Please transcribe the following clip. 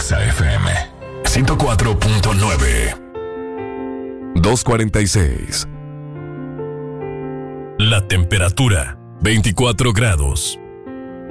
Exa FM 104.9. 2:46. La temperatura 24 grados.